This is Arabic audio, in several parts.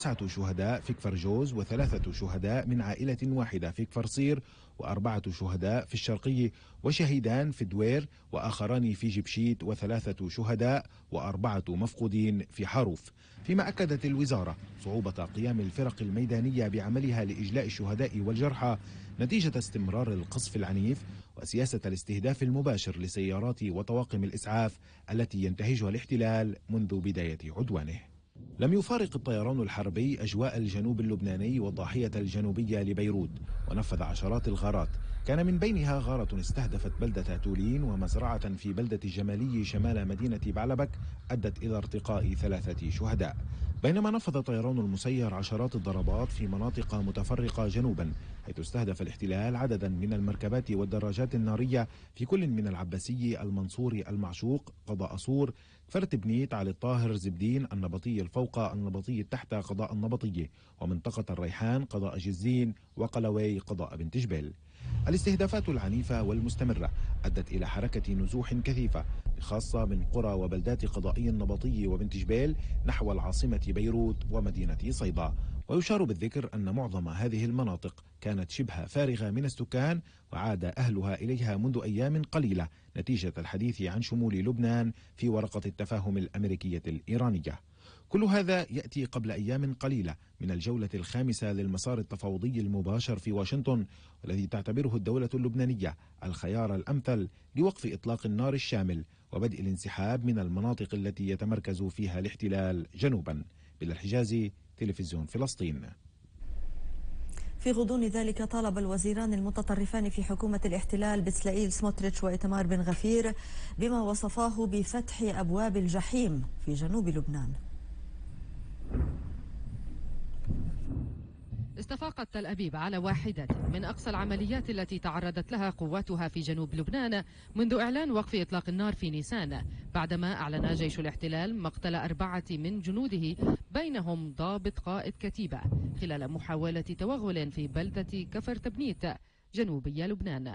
9 شهداء في كفر جوز، و3 شهداء من عائلة واحدة في كفر صير، و4 شهداء في الشرقية، وشهيدان في دوير، وآخران في جبشيت، و3 شهداء و4 مفقودين في حاروف. فيما أكدت الوزارة صعوبة قيام الفرق الميدانية بعملها لإجلاء الشهداء والجرحى نتيجة استمرار القصف العنيف وسياسة الاستهداف المباشر لسيارات وطواقم الإسعاف التي ينتهجها الاحتلال منذ بداية عدوانه. لم يفارق الطيران الحربي أجواء الجنوب اللبناني والضاحية الجنوبية لبيروت، ونفذ عشرات الغارات، كان من بينها غارة استهدفت بلدة تولين ومزرعة في بلدة الجمالي شمال مدينة بعلبك أدت إلى ارتقاء 3 شهداء. بينما نفذ الطيران المسير عشرات الضربات في مناطق متفرقة جنوبا، حيث استهدف الاحتلال عددا من المركبات والدراجات النارية في كل من العباسي، المنصوري، المعشوق، قضاء صور، فرت بنيت، علي الطاهر، زبدين، النبطي الفوق، النبطي التحت، قضاء النبطية، ومنطقة الريحان، قضاء جزين، وقلوي، قضاء بنت جبيل. الاستهدافات العنيفة والمستمرة أدت إلى حركة نزوح كثيفة، خاصة من قرى وبلدات قضائي النبطي وبنت جبيل نحو العاصمة بيروت ومدينة صيدا. ويشار بالذكر أن معظم هذه المناطق كانت شبه فارغة من السكان، وعاد أهلها إليها منذ أيام قليلة نتيجة الحديث عن شمول لبنان في ورقة التفاهم الأمريكية الإيرانية. كل هذا يأتي قبل أيام قليلة من الجولة الخامسة للمسار التفاوضي المباشر في واشنطن، والذي تعتبره الدولة اللبنانية الخيار الأمثل لوقف إطلاق النار الشامل وبدء الانسحاب من المناطق التي يتمركز فيها الاحتلال جنوبا. بالحجازي، تلفزيون فلسطين. في غضون ذلك طالب الوزيران المتطرفان في حكومة الاحتلال بسلائيل سموتريتش وإيتمار بن غفير بما وصفاه بفتح أبواب الجحيم في جنوب لبنان. استفاقت تل أبيب على واحدة من أقصى العمليات التي تعرضت لها قواتها في جنوب لبنان منذ إعلان وقف إطلاق النار في نيسان، بعدما أعلن جيش الاحتلال مقتل 4 من جنوده بينهم ضابط قائد كتيبة خلال محاولة توغل في بلدة كفر تبنيت جنوبي لبنان.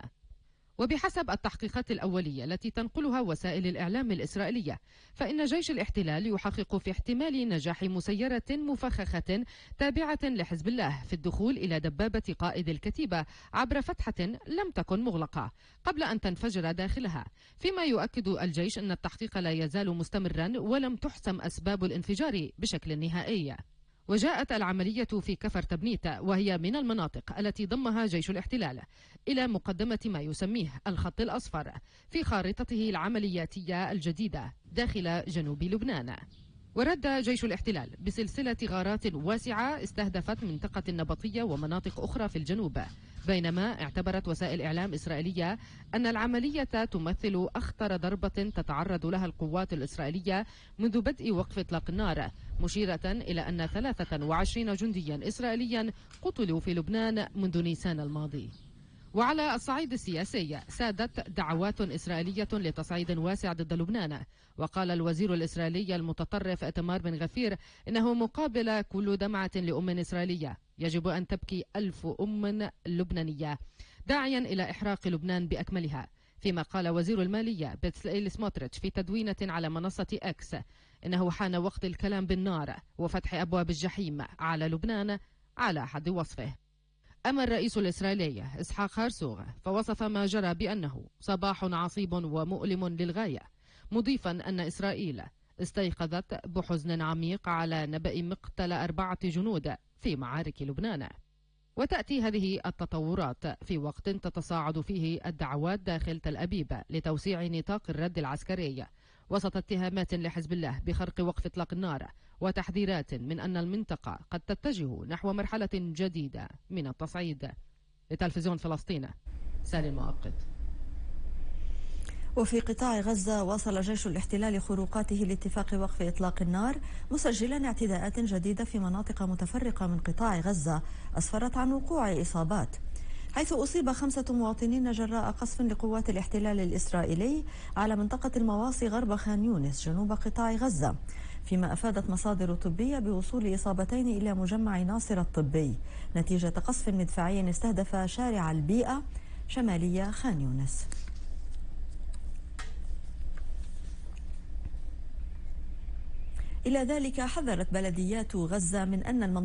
وبحسب التحقيقات الأولية التي تنقلها وسائل الإعلام الإسرائيلية، فإن جيش الاحتلال يحقق في احتمال نجاح مسيرة مفخخة تابعة لحزب الله في الدخول إلى دبابة قائد الكتيبة عبر فتحة لم تكن مغلقة قبل أن تنفجر داخلها، فيما يؤكد الجيش أن التحقيق لا يزال مستمرا ولم تحسم أسباب الانفجار بشكل نهائي. وجاءت العملية في كفر تبنيت وهي من المناطق التي ضمها جيش الاحتلال إلى مقدمة ما يسميه الخط الأصفر في خارطته العملياتية الجديدة داخل جنوب لبنان. ورد جيش الاحتلال بسلسلة غارات واسعة استهدفت منطقة النبطية ومناطق أخرى في الجنوب، بينما اعتبرت وسائل إعلام إسرائيلية أن العملية تمثل أخطر ضربة تتعرض لها القوات الإسرائيلية منذ بدء وقف إطلاق النار، مشيرة إلى أن 23 جنديا إسرائيليا قتلوا في لبنان منذ نيسان الماضي. وعلى الصعيد السياسي سادت دعوات إسرائيلية لتصعيد واسع ضد لبنان، وقال الوزير الإسرائيلي المتطرف إيتمار بن غفير إنه مقابل كل دمعة لأم إسرائيلية يجب أن تبكي 1000 أم لبنانية، داعيا إلى إحراق لبنان بأكملها. فيما قال وزير المالية بسلائيل سموتريتش في تدوينة على منصة إكس إنه حان وقت الكلام بالنار وفتح أبواب الجحيم على لبنان على حد وصفه. أما الرئيس الإسرائيلي إسحاق هرزوغ فوصف ما جرى بأنه صباح عصيب ومؤلم للغاية، مضيفا أن إسرائيل استيقظت بحزن عميق على نبأ مقتل 4 جنود في معارك لبنان. وتأتي هذه التطورات في وقت تتصاعد فيه الدعوات داخل تل أبيب لتوسيع نطاق الرد العسكري وسط اتهامات لحزب الله بخرق وقف إطلاق النار وتحذيرات من أن المنطقة قد تتجه نحو مرحلة جديدة من التصعيد. لتلفزيون فلسطين، سالي المؤقت. وفي قطاع غزة واصل جيش الاحتلال خروقاته لاتفاق وقف إطلاق النار، مسجلا اعتداءات جديدة في مناطق متفرقة من قطاع غزة أسفرت عن وقوع إصابات، حيث أصيب 5 مواطنين جراء قصف لقوات الاحتلال الإسرائيلي على منطقة المواصي غرب خان يونس جنوب قطاع غزة، فيما أفادت مصادر طبية بوصول إصابتين إلى مجمع ناصر الطبي نتيجة قصف مدفعي استهدف شارع البيئة شمالية خان يونس. إلى ذلك حذرت بلديات غزة من أن